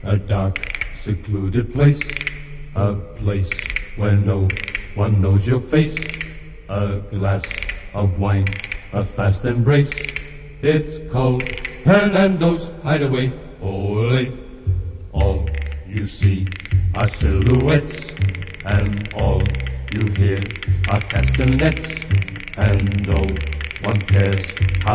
a dark, secluded place, a place where no one knows your face, a glass of wine, a fast embrace. It's called Hernando's Hideaway. Ole, all you see are silhouettes, and all you hear are castanets, and no one cares how